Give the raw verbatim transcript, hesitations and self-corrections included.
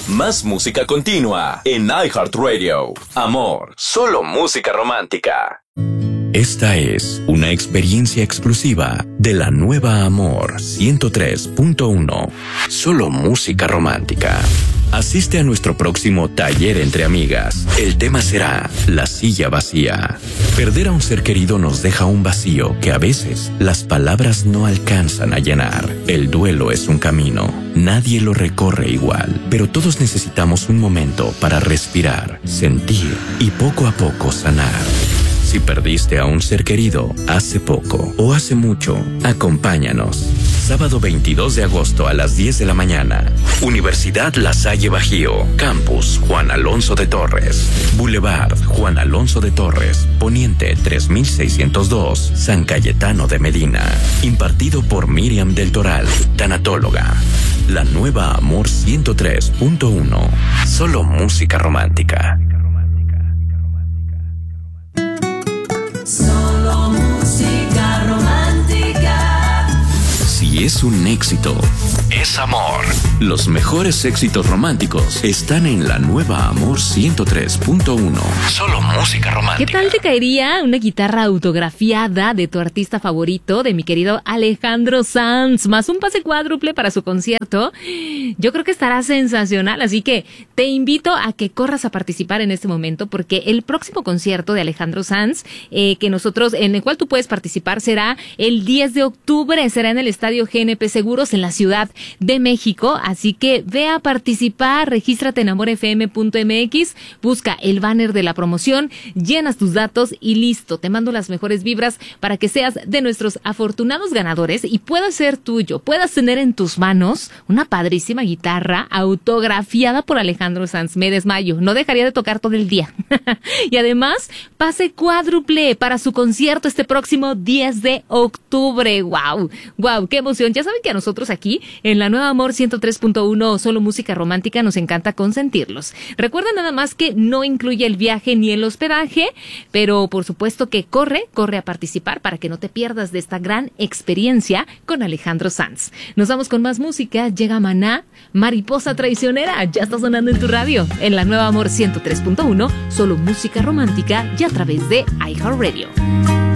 Más música continua en iHeartRadio. Amor, solo música romántica. Esta es una experiencia exclusiva de la nueva Amor ciento tres punto uno. Solo música romántica. Asiste a nuestro próximo taller entre amigas. El tema será la silla vacía. Perder a un ser querido nos deja un vacío que a veces las palabras no alcanzan a llenar. El duelo es un camino. Nadie lo recorre igual, pero todos necesitamos un momento para respirar, sentir y poco a poco sanar. Si perdiste a un ser querido hace poco o hace mucho, acompáñanos. Sábado veintidós de agosto a las diez de la mañana. Universidad La Salle Bajío. Campus Juan Alonso de Torres. Boulevard Juan Alonso de Torres. Poniente tres mil seiscientos dos. San Cayetano de Medina. Impartido por Miriam del Toral, tanatóloga. La nueva Amor ciento tres punto uno. Solo música romántica. Solo música romántica. Si es un éxito, es amor. Los mejores éxitos románticos están en la nueva Amor ciento tres punto uno. Solo música romántica. ¿Qué tal te caería una guitarra autografiada de tu artista favorito, de mi querido Alejandro Sanz, más un pase cuádruple para su concierto? Yo creo que estará sensacional, así que te invito a que corras a participar en este momento, porque el próximo concierto de Alejandro Sanz, eh, que nosotros, en el cual tú puedes participar, será el diez de octubre, será en el Estadio G N P Seguros en la Ciudad de México, así que ve a participar, regístrate en amor f m punto m x, busca el banner de la promoción, llenas tus datos y listo, te mando las mejores vibras para que seas de nuestros afortunados ganadores y puedas ser tuyo, puedas tener en tus manos una padrísima guitarra autografiada por Alejandro Sanz. Me desmayo, no dejaría de tocar todo el día. Y además, pase cuádruple para su concierto este próximo diez de octubre. ¡Wow! ¡Wow! ¡Qué emoción! Ya saben que a nosotros aquí, en la nueva Amor ciento tres punto uno, solo música romántica, nos encanta consentirlos. Recuerda nada más que no incluye el viaje ni el hospedaje, pero por supuesto que corre, corre a participar para que no te pierdas de esta gran experiencia con Alejandro Sanz. Nos vamos con más música. Llega Maná, Mariposa Traicionera. Ya está sonando en tu radio, en la nueva Amor ciento tres punto uno, solo música romántica y a través de iHeartRadio.